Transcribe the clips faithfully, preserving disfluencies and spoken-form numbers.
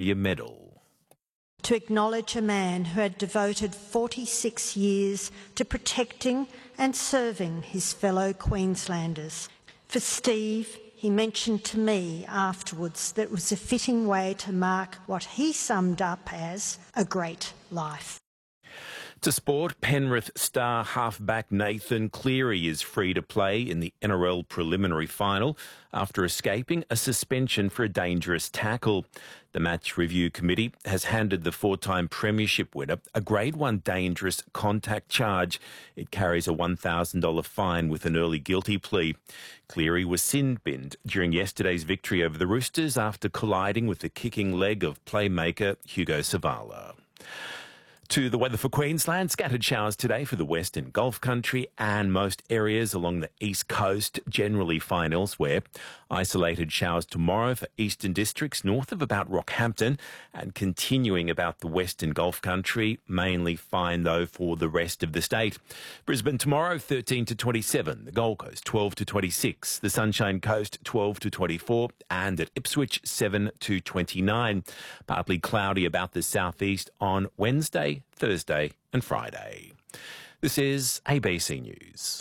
Australia medal. To acknowledge a man who had devoted forty-six years to protecting and serving his fellow Queenslanders. For Steve, he mentioned to me afterwards that it was a fitting way to mark what he summed up as a great life. To sport, Penrith star halfback Nathan Cleary is free to play in the N R L preliminary final after escaping a suspension for a dangerous tackle. The Match Review Committee has handed the four-time premiership winner a Grade one dangerous contact charge. It carries a one thousand dollars fine with an early guilty plea. Cleary was sin-binned during yesterday's victory over the Roosters after colliding with the kicking leg of playmaker Hugo Savala. To the weather for Queensland, scattered showers today for the Western Gulf Country and most areas along the east coast, generally fine elsewhere. Isolated showers tomorrow for eastern districts north of about Rockhampton and continuing about the Western Gulf Country, mainly fine though for the rest of the state. Brisbane tomorrow thirteen to twenty-seven, the Gold Coast twelve to twenty-six, the Sunshine Coast twelve to twenty-four and at Ipswich seven to twenty-nine. Partly cloudy about the southeast on Wednesday, Thursday and Friday. This is A B C News.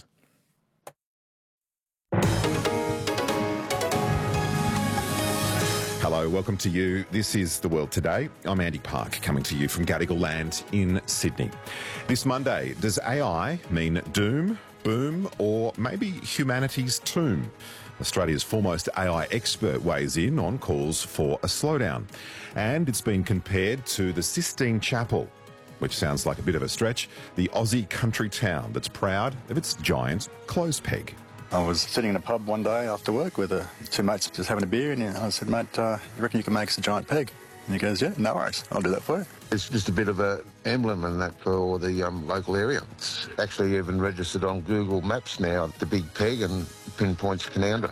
Hello, welcome to you. This is The World Today. I'm Andy Park, coming to you from Gadigal Land in Sydney. This Monday, does A I mean doom, boom, or maybe humanity's tomb? Australia's foremost A I expert weighs in on calls for a slowdown. And it's been compared to the Sistine Chapel, which sounds like a bit of a stretch, the Aussie country town that's proud of its giant clothes peg. I was sitting in a pub one day after work with uh, two mates just having a beer, and I said, mate, uh, you reckon you can make us a giant peg? And he goes, yeah, no worries, I'll do that for you. It's just a bit of an emblem and that for the um, local area. It's actually even registered on Google Maps now, the big peg, and pinpoints Canowindra.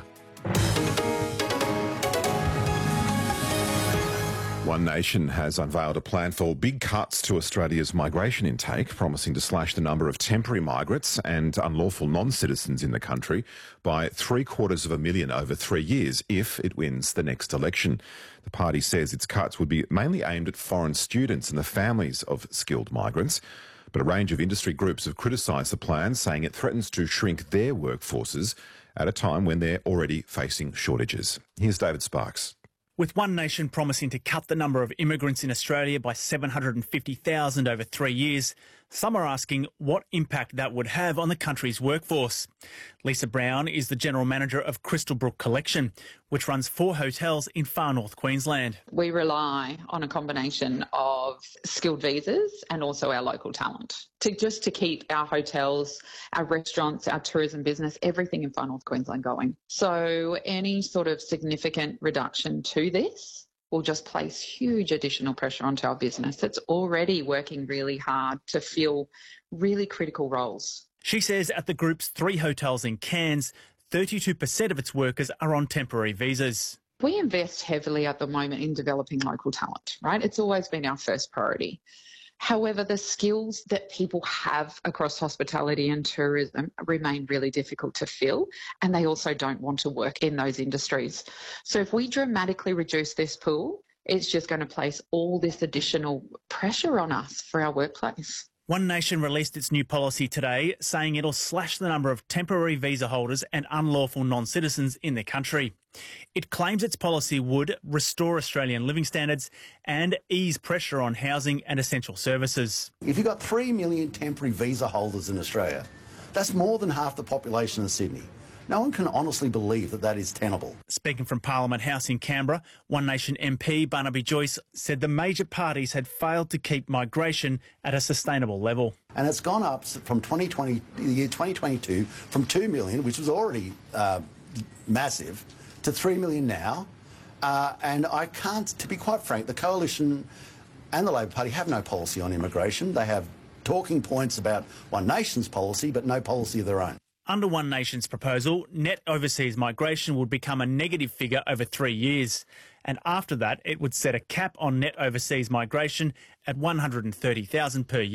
One Nation has unveiled a plan for big cuts to Australia's migration intake, promising to slash the number of temporary migrants and unlawful non-citizens in the country by three quarters of a million over three years if it wins the next election. The party says its cuts would be mainly aimed at foreign students and the families of skilled migrants. But a range of industry groups have criticised the plan, saying it threatens to shrink their workforces at a time when they're already facing shortages. Here's David Sparks. With One Nation promising to cut the number of immigrants in Australia by seven hundred fifty thousand over three years, some are asking what impact that would have on the country's workforce. Lisa Brown is the General Manager of Crystalbrook Collection, which runs four hotels in far north Queensland. We rely on a combination of skilled visas and also our local talent to just to keep our hotels, our restaurants, our tourism business, everything in far north Queensland going. So any sort of significant reduction to this will just place huge additional pressure onto our business. It's already working really hard to fill really critical roles. She says at the group's three hotels in Cairns, thirty-two percent of its workers are on temporary visas. We invest heavily at the moment in developing local talent, right? It's always been our first priority. However, the skills that people have across hospitality and tourism remain really difficult to fill, and they also don't want to work in those industries. So if we dramatically reduce this pool, it's just going to place all this additional pressure on us for our workplace. One Nation released its new policy today, saying it'll slash the number of temporary visa holders and unlawful non-citizens in the country. It claims its policy would restore Australian living standards and ease pressure on housing and essential services. If you've got three million temporary visa holders in Australia, that's more than half the population of Sydney. No one can honestly believe that that is tenable. Speaking from Parliament House in Canberra, One Nation M P Barnaby Joyce said the major parties had failed to keep migration at a sustainable level. And it's gone up from twenty twenty, the year twenty twenty-two, from two million, which was already uh, massive, to three million now. Uh, and I can't, to be quite frank, the Coalition and the Labor Party have no policy on immigration. They have talking points about One Nation's policy, but no policy of their own. Under One Nation's proposal, net overseas migration would become a negative figure over three years. And after that, it would set a cap on net overseas migration at one hundred thirty thousand per year.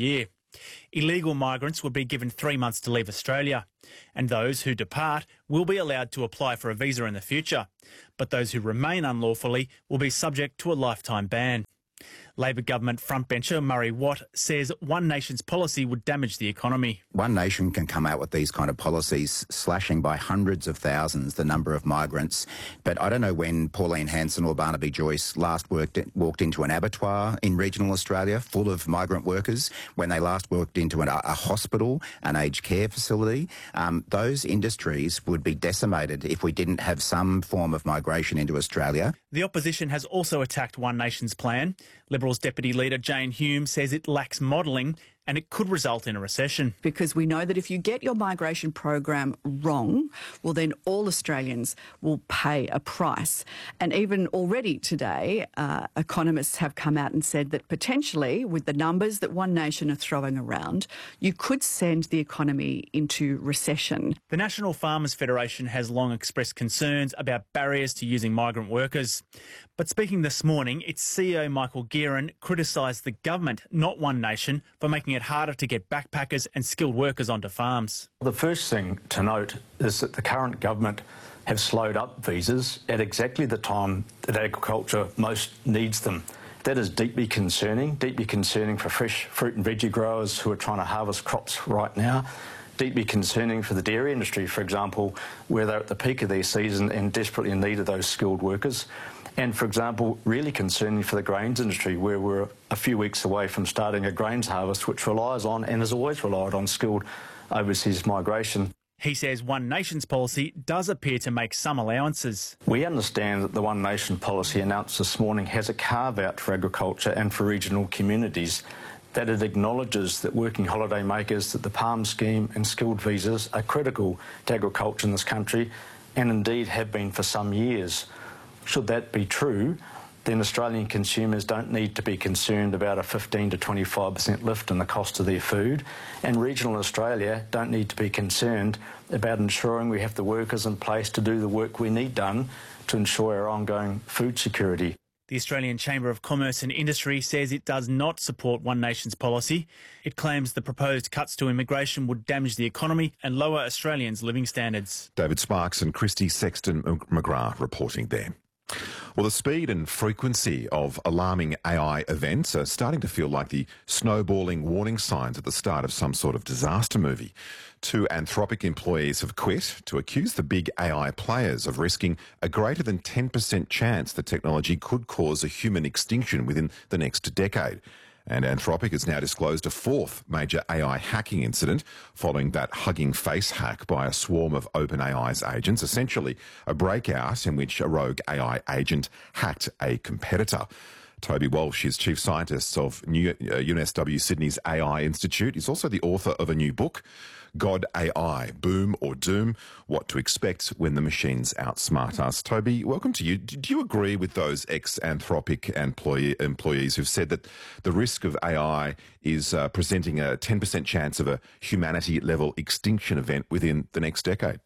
Illegal migrants would be given three months to leave Australia, and those who depart will be allowed to apply for a visa in the future. But those who remain unlawfully will be subject to a lifetime ban. Labor government frontbencher Murray Watt says One Nation's policy would damage the economy. One Nation can come out with these kind of policies, slashing by hundreds of thousands the number of migrants. But I don't know when Pauline Hanson or Barnaby Joyce last worked, walked into an abattoir in regional Australia full of migrant workers, when they last walked into an, a hospital, an aged care facility. Um, those industries would be decimated if we didn't have some form of migration into Australia. The opposition has also attacked One Nation's plan. Liberals Deputy Leader Jane Hume says it lacks modelling and it could result in a recession. Because we know that if you get your migration program wrong, well, then all Australians will pay a price. And even already today, uh, economists have come out and said that potentially, with the numbers that One Nation are throwing around, you could send the economy into recession. The National Farmers Federation has long expressed concerns about barriers to using migrant workers. But speaking this morning, its C E O Michael Gearan criticised the government, not One Nation, for making it harder to get backpackers and skilled workers onto farms. The first thing to note is that the current government have slowed up visas at exactly the time that agriculture most needs them. That is deeply concerning, deeply concerning for fresh fruit and veggie growers who are trying to harvest crops right now. Deeply concerning for the dairy industry, for example, where they're at the peak of their season and desperately in need of those skilled workers. And, for example, really concerning for the grains industry, where we're a few weeks away from starting a grains harvest, which relies on and has always relied on skilled overseas migration. He says One Nation's policy does appear to make some allowances. We understand that the One Nation policy announced this morning has a carve-out for agriculture and for regional communities, that it acknowledges that working holiday makers, that the PALM scheme and skilled visas are critical to agriculture in this country and indeed have been for some years. Should that be true, then Australian consumers don't need to be concerned about a fifteen to twenty-five percent lift in the cost of their food, and regional Australia don't need to be concerned about ensuring we have the workers in place to do the work we need done to ensure our ongoing food security. The Australian Chamber of Commerce and Industry says it does not support One Nation's policy. It claims the proposed cuts to immigration would damage the economy and lower Australians' living standards. David Sparks and Christy Sexton McGrath reporting there. Well, the speed and frequency of alarming A I events are starting to feel like the snowballing warning signs at the start of some sort of disaster movie. Two Anthropic employees have quit to accuse the big A I players of risking a greater than ten percent chance the technology could cause a human extinction within the next decade. And Anthropic has now disclosed a fourth major A I hacking incident following that Hugging Face hack by a swarm of OpenAI's agents, essentially a breakout in which a rogue A I agent hacked a competitor. Toby Walsh is Chief Scientist of New, uh, U N S W Sydney's A I Institute. He's also the author of a new book, God A I, Boom or Doom, What to Expect When the Machines Outsmart Us. Toby, welcome to you. Do you agree with those ex-Anthropic employee, employees who've said that the risk of A I is uh, presenting a ten percent chance of a humanity-level extinction event within the next decade?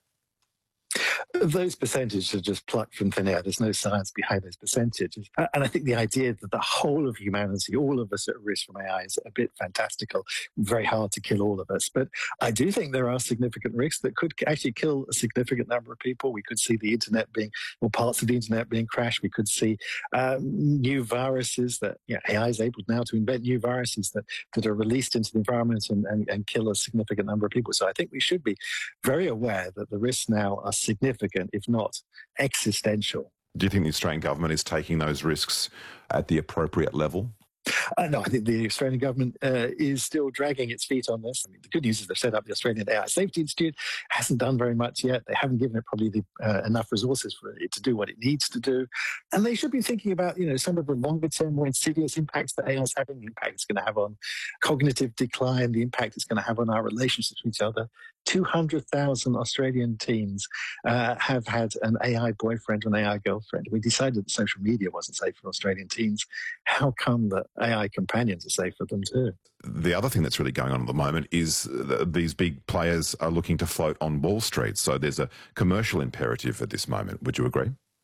Those percentages are just plucked from thin air. There's no science behind those percentages. And I think the idea that the whole of humanity, all of us at risk from A I is a bit fantastical. Very hard to kill all of us. But I do think there are significant risks that could actually kill a significant number of people. We could see the internet being, or parts of the internet being crashed. We could see um, new viruses that, you know, A I is able now to invent new viruses that, that are released into the environment and, and, and kill a significant number of people. So I think we should be very aware that the risks now are significant, if not existential. Do you think the Australian government is taking those risks at the appropriate level? Uh, no, I think the Australian government uh, is still dragging its feet on this. I mean, the good news is they've set up the Australian A I Safety Institute. Hasn't done very much yet. They haven't given it probably the, uh, enough resources for it to do what it needs to do. And they should be thinking about, you know, some of the longer term, more insidious impacts that A I is having, the impact it's going to have on cognitive decline, the impact it's going to have on our relationships with each other. two hundred thousand Australian teens uh, have had an A I boyfriend or an A I girlfriend. We decided that social media wasn't safe for Australian teens. How come that A I companions are safe for them too? The other thing that's really going on at the moment is th- these big players are looking to float on Wall Street. So there's a commercial imperative at this moment. Would you agree?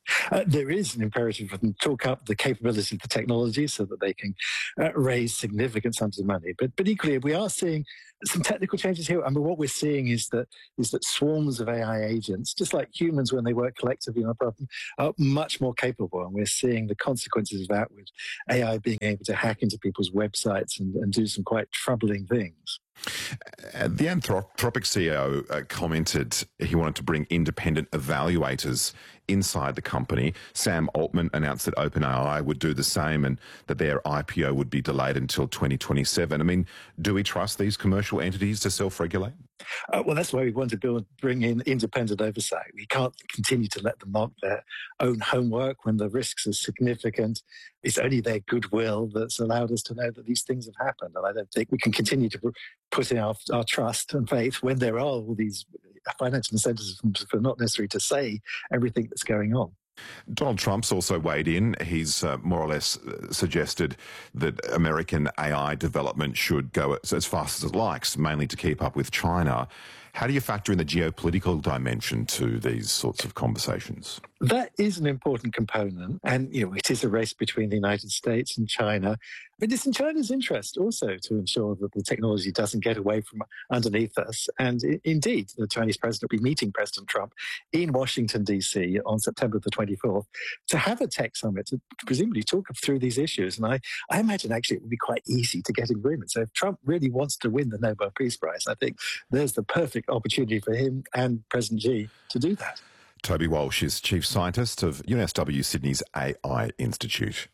Uh, there is an imperative for them to talk up the capability of the technology so that they can uh, raise significant sums of money. But but equally, we are seeing some technical changes here. I mean, what we're seeing is that is that swarms of A I agents, just like humans when they work collectively on a problem, are much more capable. And we're seeing the consequences of that with A I being able to hack into people's websites and, and do some quite troubling things. Uh, the Anthropic C E O uh, commented he wanted to bring independent evaluators inside the company. Sam Altman announced that OpenAI would do the same and that their I P O would be delayed until twenty twenty-seven. I mean, do we trust these commercial entities to self-regulate? Uh, well, that's why we want to build, bring in independent oversight. We can't continue to let them mark their own homework when the risks are significant. It's only their goodwill that's allowed us to know that these things have happened. And I don't think we can continue to put in our, our trust and faith when there are all these financial incentives for not necessary to say everything that's going on. Donald Trump's also weighed in. He's uh, more or less uh, suggested that American A I development should go as, as fast as it likes, mainly to keep up with China. How do you factor in the geopolitical dimension to these sorts of conversations? That is an important component. And, you know, it is a race between the United States and China. But it's in China's interest also to ensure that the technology doesn't get away from underneath us. And I- indeed, the Chinese president will be meeting President Trump in Washington, D C on September the twenty-fourth to have a tech summit to presumably talk through these issues. And I, I imagine actually it would be quite easy to get agreement. So if Trump really wants to win the Nobel Peace Prize, I think there's the perfect opportunity for him and President Xi to do that. Toby Walsh is Chief Scientist of U N S W Sydney's A I Institute.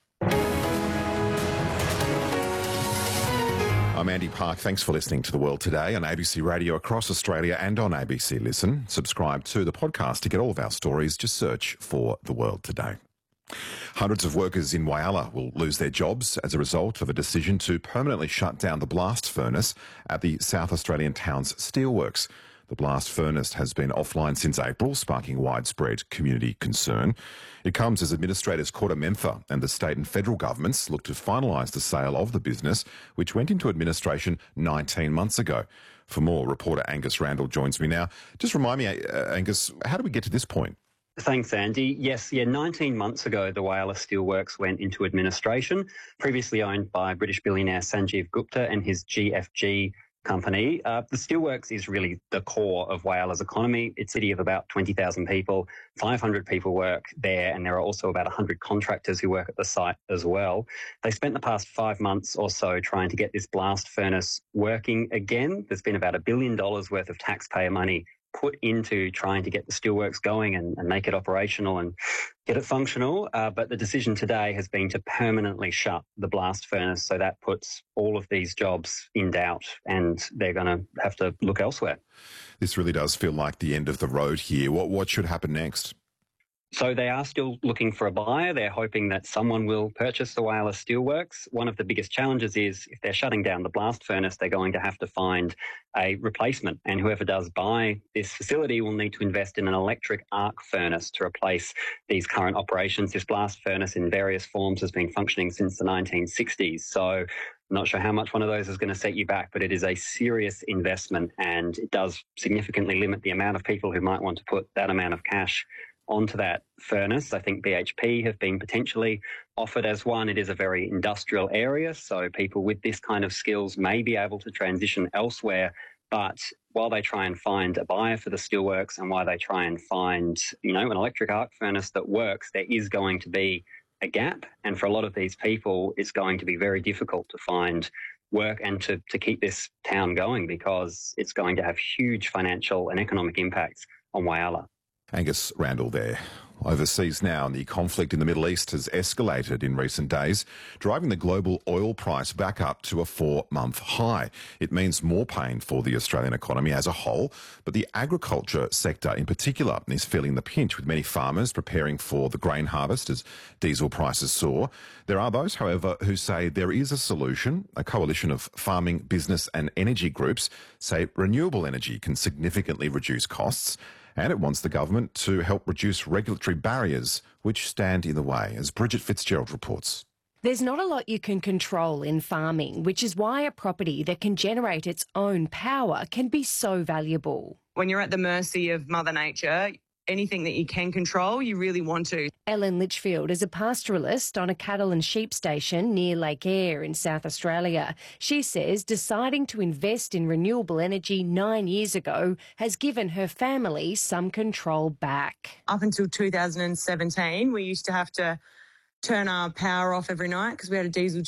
I'm Andy Park. Thanks for listening to The World Today on A B C Radio across Australia and on A B C Listen. Subscribe to the podcast to get all of our stories. Just search for The World Today. Hundreds of workers in Whyalla will lose their jobs as a result of a decision to permanently shut down the blast furnace at the South Australian town's steelworks. The blast furnace has been offline since April, sparking widespread community concern. It comes as administrators Coota Mempher and the state and federal governments look to finalise the sale of the business, which went into administration nineteen months ago. For more, reporter Angus Randall joins me now. Just remind me, uh, Angus, how do we get to this point? Thanks, Andy. Yes, yeah, nineteen months ago, the Whyalla Steelworks went into administration, previously owned by British billionaire Sanjeev Gupta and his G F G company. Uh, the steelworks is really the core of Whyalla's economy. It's a city of about twenty thousand people, five hundred people work there, and there are also about one hundred contractors who work at the site as well. They spent the past five months or so trying to get this blast furnace working again. There's been about a billion dollars worth of taxpayer money put into trying to get the steelworks going and, and make it operational and get it functional. Uh, but the decision today has been to permanently shut the blast furnace. So that puts all of these jobs in doubt and they're going to have to look elsewhere. This really does feel like the end of the road here. What, what should happen next? So they are still looking for a buyer. They're hoping that someone will purchase the Whyalla Steelworks. One of the biggest challenges is if they're shutting down the blast furnace, they're going to have to find a replacement. And whoever does buy this facility will need to invest in an electric arc furnace to replace these current operations. This blast furnace in various forms has been functioning since the nineteen sixties. So I'm not sure how much one of those is going to set you back, but it is a serious investment and it does significantly limit the amount of people who might want to put that amount of cash onto that furnace. I think B H P have been potentially offered as one. It is a very industrial area, so people with this kind of skills may be able to transition elsewhere. But while they try and find a buyer for the steelworks and while they try and find, you know, an electric arc furnace that works, there is going to be a gap. And for a lot of these people, it's going to be very difficult to find work and to, to keep this town going because it's going to have huge financial and economic impacts on Whyalla. Angus Randall there. Overseas now, and the conflict in the Middle East has escalated in recent days, driving the global oil price back up to a four-month high. It means more pain for the Australian economy as a whole, but the agriculture sector in particular is feeling the pinch, with many farmers preparing for the grain harvest as diesel prices soar. There are those, however, who say there is a solution. A coalition of farming, business and energy groups say renewable energy can significantly reduce costs, and it wants the government to help reduce regulatory barriers which stand in the way, as Bridget Fitzgerald reports. There's not a lot you can control in farming, which is why a property that can generate its own power can be so valuable. When you're at the mercy of Mother Nature, anything that you can control, you really want to. Ellen Litchfield is a pastoralist on a cattle and sheep station near Lake Eyre in South Australia. She says deciding to invest in renewable energy nine years ago has given her family some control back. Up until two thousand seventeen, we used to have to turn our power off every night because we had a diesel